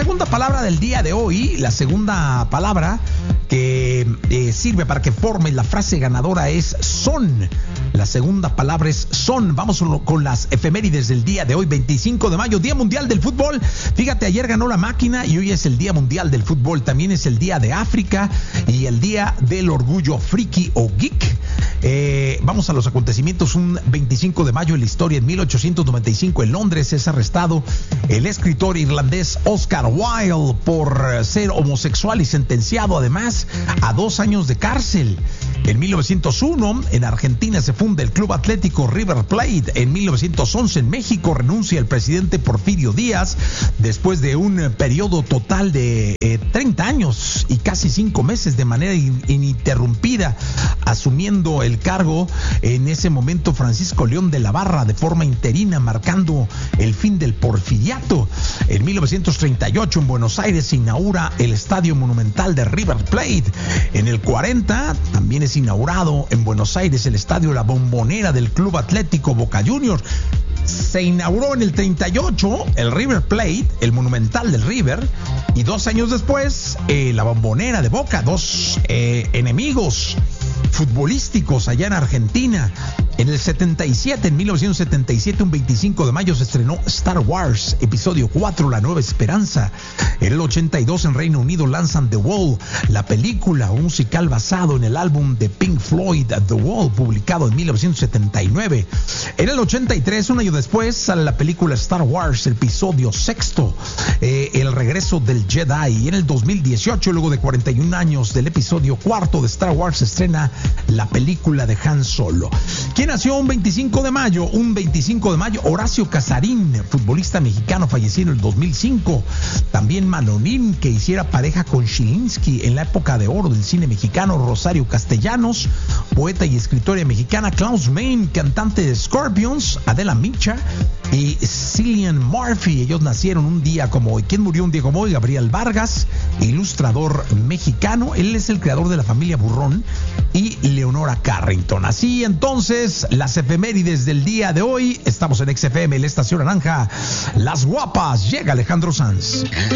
segunda palabra del día de hoy, la segunda palabra que sirve para que forme la frase ganadora es son. La segunda palabra es son. Vamos con las efemérides del día de hoy, 25 de mayo, Día Mundial del Fútbol. Fíjate, ayer ganó la máquina y hoy es el Día Mundial del Fútbol. También es el Día de África y el Día del Orgullo Friki o Geek. Vamos a los acontecimientos. Un 25 de mayo en la historia, en 1895 en Londres es arrestado el escritor irlandés Oscar Wilde por ser homosexual y sentenciado además a 2 años de cárcel. En 1901 en Argentina se funda el Club Atlético River Plate. En 1911 en México renuncia el presidente Porfirio Díaz después de un periodo total de 30 años y casi 5 meses de manera ininterrumpida, asumiendo el cargo en ese momento Francisco León de la Barra de forma interina, marcando el fin del porfiriato. En 1938 en Buenos Aires se inaugura el Estadio Monumental de River Plate. En el 40 también es inaugurado en Buenos Aires el Estadio La Bombonera del Club Atlético Boca Juniors. Se inauguró en el 38 el River Plate, el Monumental del River, y 2 años después la Bombonera de Boca, 2 enemigos futbolísticos allá en Argentina. En el 77, en 1977, un 25 de mayo se estrenó Star Wars, episodio 4, La Nueva Esperanza. En el 82, en Reino Unido, lanzan The Wall, la película, un musical basado en el álbum de Pink Floyd, The Wall, publicado en 1979. En el 83, un año después, sale la película Star Wars, episodio 6, El regreso del Jedi. Y en el 2018, luego de 41 años del episodio 4 de Star Wars, se estrena la película de Han Solo. ¿Quién nació un 25 de mayo? Un 25 de mayo, Horacio Casarín, futbolista mexicano, fallecido en el 2005. También Manonín, que hiciera pareja con Chilinski en la época de oro del cine mexicano. Rosario Castellanos, poeta y escritora mexicana. Klaus Meine, cantante de Scorpions. Adela Micha y Cillian Murphy. Ellos nacieron un día como hoy. ¿Quién murió un día como hoy? Gabriel Vargas, ilustrador mexicano. Él es el creador de la familia Burrón y Leonora Carrington. Así entonces, las efemérides del día de hoy. Estamos en XFM, la estación naranja. Las guapas. Llega Alejandro Sanz.